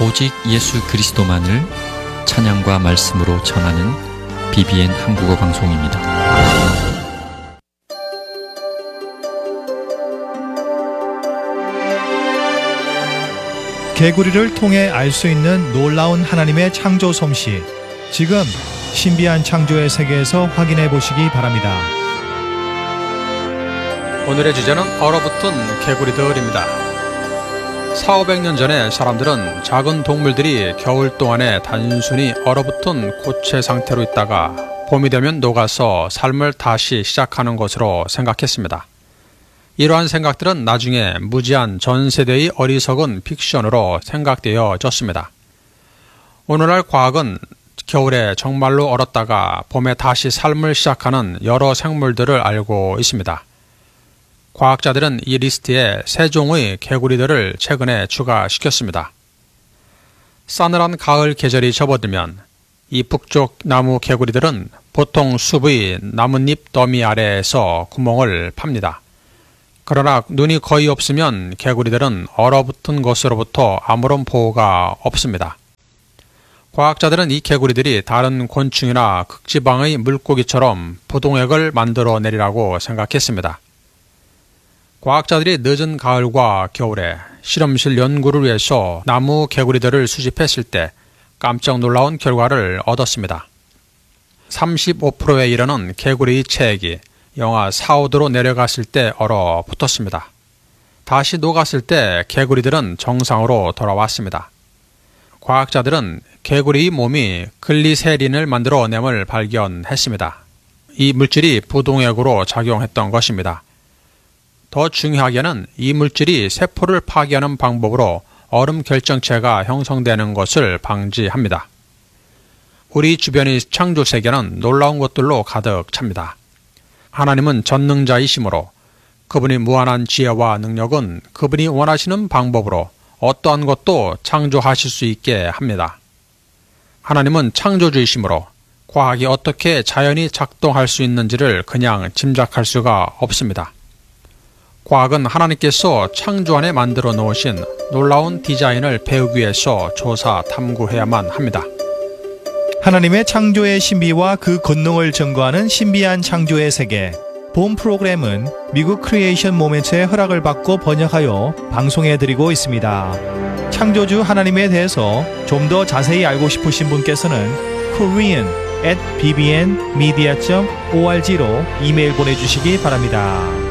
오직 예수 그리스도만을 찬양과 말씀으로 전하는 BBN 한국어 방송입니다. 개구리를 통해 알 수 있는 놀라운 하나님의 창조 솜씨, 지금 신비한 창조의 세계에서 확인해 보시기 바랍니다. 오늘의 주제는 얼어붙은 개구리들입니다. 400~500년 전에 사람들은 작은 동물들이 겨울 동안에 단순히 얼어붙은 고체 상태로 있다가 봄이 되면 녹아서 삶을 다시 시작하는 것으로 생각했습니다. 이러한 생각들은 나중에 무지한 전 세대의 어리석은 픽션으로 생각되어졌습니다. 오늘날 과학은 겨울에 정말로 얼었다가 봄에 다시 삶을 시작하는 여러 생물들을 알고 있습니다. 과학자들은 이 리스트에 3종의 개구리들을 최근에 추가시켰습니다. 싸늘한 가을 계절이 접어들면 이 북쪽 나무 개구리들은 보통 숲의 나뭇잎 더미 아래에서 구멍을 팝니다. 그러나 눈이 거의 없으면 개구리들은 얼어붙은 것으로부터 아무런 보호가 없습니다. 과학자들은 이 개구리들이 다른 곤충이나 극지방의 물고기처럼 부동액을 만들어내리라고 생각했습니다. 과학자들이 늦은 가을과 겨울에 실험실 연구를 위해서 나무 개구리들을 수집했을 때 깜짝 놀라운 결과를 얻었습니다. 35%에 이르는 개구리의 체액이 영하 4, 5도로 내려갔을 때 얼어붙었습니다. 다시 녹았을 때 개구리들은 정상으로 돌아왔습니다. 과학자들은 개구리의 몸이 글리세린을 만들어냄을 발견했습니다. 이 물질이 부동액으로 작용했던 것입니다. 더 중요하게는 이 물질이 세포를 파괴하는 방법으로 얼음 결정체가 형성되는 것을 방지합니다. 우리 주변의 창조 세계는 놀라운 것들로 가득 찹니다. 하나님은 전능자이시므로 그분이 무한한 지혜와 능력은 그분이 원하시는 방법으로 어떠한 것도 창조하실 수 있게 합니다. 하나님은 창조주이시므로 과학이 어떻게 자연히 작동할 수 있는지를 그냥 짐작할 수가 없습니다. 과학은 하나님께서 창조 안에 만들어 놓으신 놀라운 디자인을 배우기 위해서 조사 탐구해야만 합니다. 하나님의 창조의 신비와 그 권능을 증거하는 신비한 창조의 세계. 본 프로그램은 미국 크리에이션 모멘트의 허락을 받고 번역하여 방송해드리고 있습니다. 창조주 하나님에 대해서 좀 더 자세히 알고 싶으신 분께서는 korean@bbnmedia.org로 이메일 보내주시기 바랍니다.